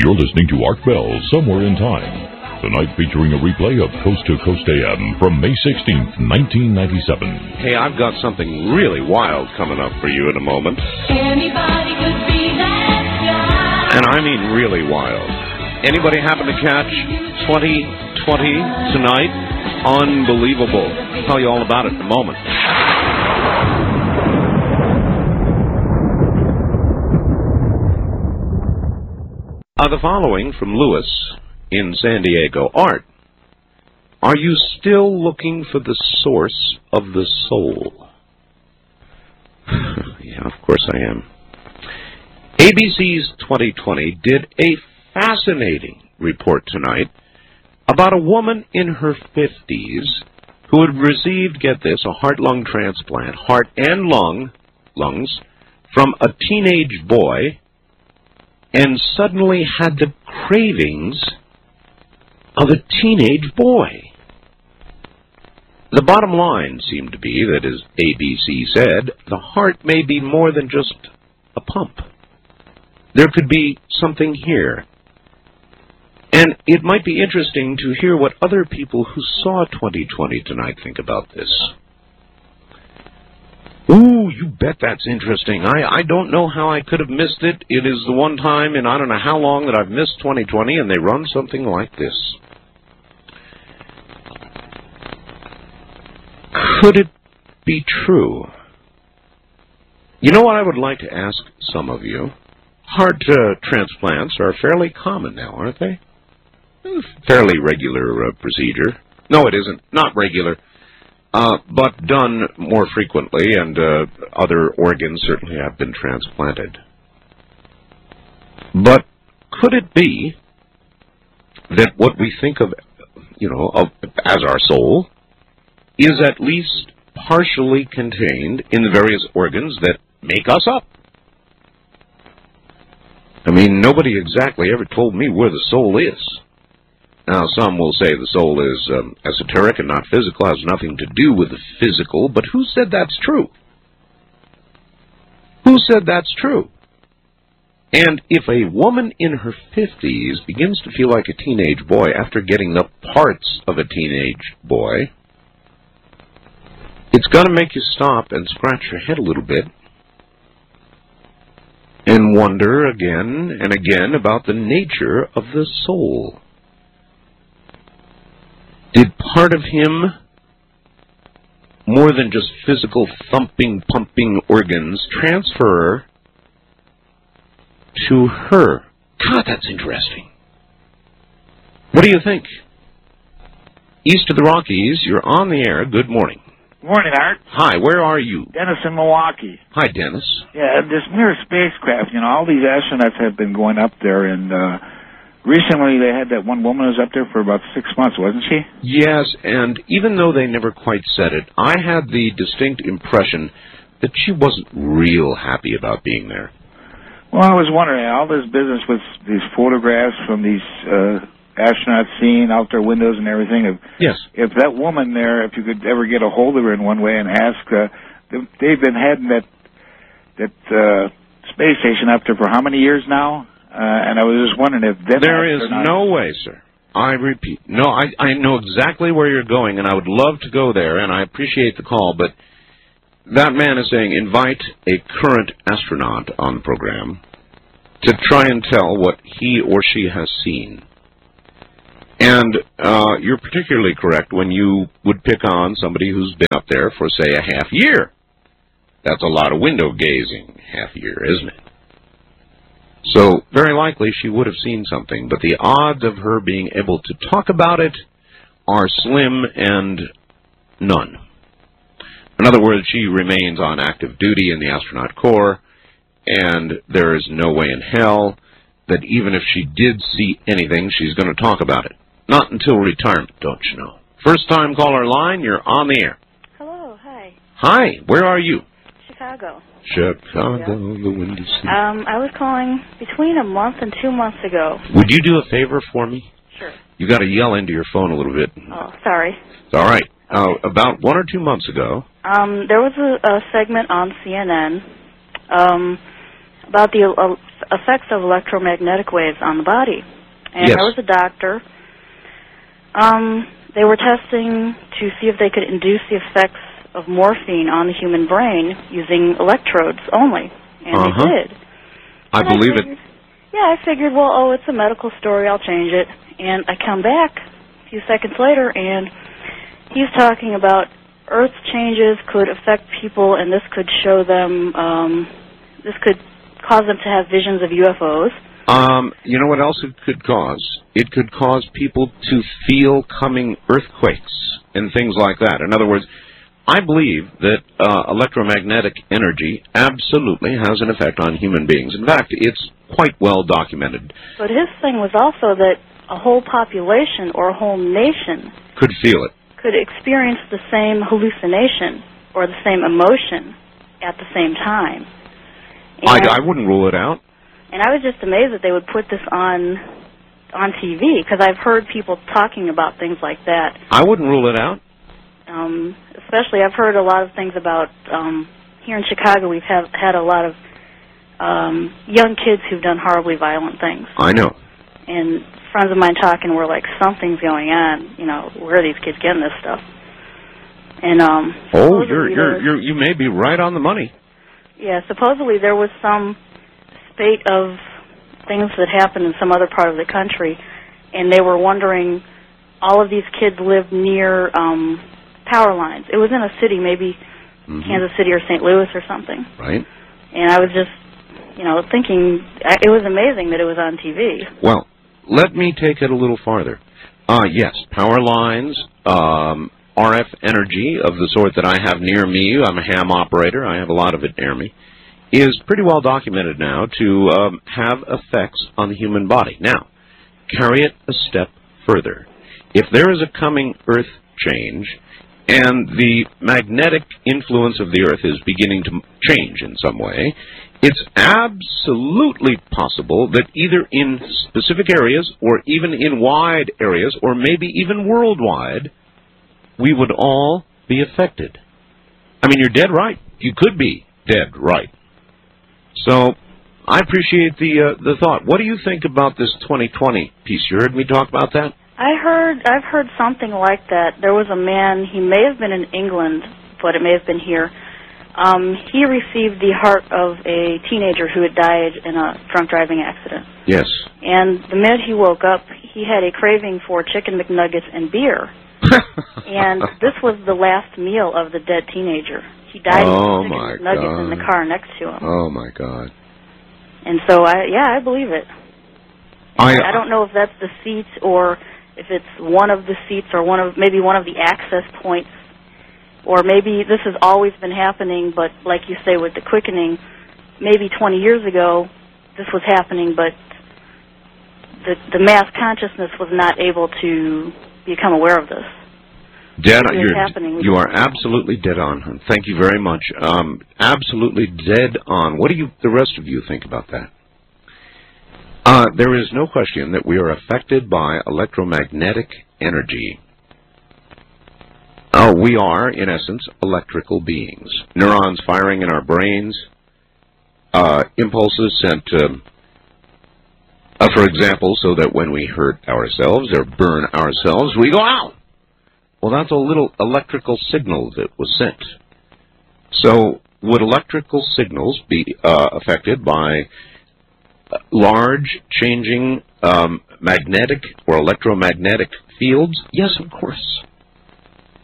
You're listening to Art Bell, Somewhere in Time. Tonight featuring a replay of Coast to Coast AM from May 16th, 1997. Hey, I've got something really wild coming up for you in a moment. Anybody could be that guy. And I mean really wild. Anybody happen to catch 2020 tonight? Unbelievable. I'll tell you all about it in a moment. The following from Lewis in San Diego. Art, are you still looking for the source of the soul? Yeah, of course I am. ABC's 2020 did a fascinating report tonight about a woman in her 50s who had received, get this, a heart-lung transplant, heart and lungs, from a teenage boy, and suddenly had the cravings of a teenage boy. The bottom line seemed to be that, as ABC said, the heart may be more than just a pump. There could be something here. And it might be interesting to hear what other people who saw 2020 tonight think about this. Ooh, you bet that's interesting. I don't know how I could have missed it. It is the one time in I don't know how long that I've missed 2020, and they run something like this. Could it be true? You know what I would like to ask some of you? Heart transplants are fairly common now, aren't they? Fairly regular procedure. No, it isn't. Not regular. But done more frequently, and other organs certainly have been transplanted. But could it be that what we think of, as our soul, is at least partially contained in the various organs that make us up? I mean, nobody exactly ever told me where the soul is. Now, some will say the soul is esoteric and not physical, has nothing to do with the physical, but who said that's true? Who said that's true? And if a woman in her 50s begins to feel like a teenage boy after getting the parts of a teenage boy, it's going to make you stop and scratch your head a little bit and wonder again and again about the nature of the soul. Did part of him, more than just physical thumping, pumping organs, transfer to her? God, that's interesting. What do you think? East of the Rockies, you're on the air. Good morning. Morning, Art. Hi, where are you? Dennis in Milwaukee. Hi, Dennis. Yeah, this near spacecraft, all these astronauts have been going up there, and recently they had that one woman who was up there for about 6 months, wasn't she? Yes, and even though they never quite said it, I had the distinct impression that she wasn't real happy about being there. Well, I was wondering, all this business with these photographs from these astronauts seeing out their windows and everything, if that woman there, if you could ever get a hold of her in one way and ask, they've been heading that space station up there for how many years now? And I was just wondering if there is no way, sir. I repeat, no. I know exactly where you're going, and I would love to go there, and I appreciate the call. But that man is saying invite a current astronaut on the program to try and tell what he or she has seen. And you're particularly correct when you would pick on somebody who's been up there for, say, a half year. That's a lot of window gazing, half year, isn't it? So, very likely she would have seen something, but the odds of her being able to talk about it are slim and none. In other words, she remains on active duty in the astronaut corps, and there is no way in hell that even if she did see anything, she's going to talk about it. Not until retirement, don't you know. First-time caller line, you're on the air. Hello, hi. Hi, where are you? Chicago. Chicago, the Windy City. I was calling between a month and 2 months ago. Would you do a favor for me? Sure. You got to yell into your phone a little bit. Oh, sorry. It's all right. Okay. About 1 or 2 months ago. There was a segment on CNN about the effects of electromagnetic waves on the body. And Yes. I was a doctor. They were testing to see if they could induce the effects of morphine on the human brain using electrodes only. And they did. I And believe figured, Yeah, I figured, well, it's a medical story, I'll change it. And I come back a few seconds later, and he's talking about Earth's changes could affect people, and this could show them, this could cause them to have visions of UFOs. You know what else it could cause? It could cause people to feel coming earthquakes and things like that. In other words, I believe that electromagnetic energy absolutely has an effect on human beings. In fact, it's quite well documented. But his thing was also that a whole population or a whole nation Could feel it. could experience the same hallucination or the same emotion at the same time. And I wouldn't rule it out. And I was just amazed that they would put this on TV, because I've heard people talking about things like that. I wouldn't rule it out. Especially, I've heard a lot of things about, here in Chicago, we've had a lot of young kids who've done horribly violent things. I know. And friends of mine talking were like, something's going on, where are these kids getting this stuff? And you may be right on the money. Yeah, supposedly there was some spate of things that happened in some other part of the country, and they were wondering, all of these kids lived near power lines. It was in a city, maybe Kansas City or St. Louis or something. Right. And I was just, thinking, it was amazing that it was on TV. Well, let me take it a little farther. Yes, power lines, RF energy of the sort that I have near me, I'm a ham operator, I have a lot of it near me, is pretty well documented now to have effects on the human body. Now, carry it a step further. If there is a coming Earth change, and the magnetic influence of the Earth is beginning to change in some way, it's absolutely possible that either in specific areas, or even in wide areas, or maybe even worldwide, we would all be affected. I mean, you're dead right. You could be dead right. So, I appreciate the thought. What do you think about this 2020 piece? You heard me talk about that? I've heard something like that. There was a man, he may have been in England, but it may have been here. He received the heart of a teenager who had died in a drunk driving accident. Yes. And the minute he woke up, he had a craving for chicken McNuggets and beer. And this was the last meal of the dead teenager. He died with chicken McNuggets in the car next to him. Oh, my God. And so, I believe it. I don't know if that's the seat, or if it's one of the seats, or maybe one of the access points, or maybe this has always been happening, but like you say with the quickening, maybe 20 years ago this was happening, but the mass consciousness was not able to become aware of this. You are absolutely dead on, hon. Thank you very much. Absolutely dead on. What do the rest of you think about that? There is no question that we are affected by electromagnetic energy. We are, in essence, electrical beings. Neurons firing in our brains, impulses sent, for example, so that when we hurt ourselves or burn ourselves, we go out. Well, that's a little electrical signal that was sent. So, would electrical signals be affected by large changing magnetic or electromagnetic fields? Yes, of course.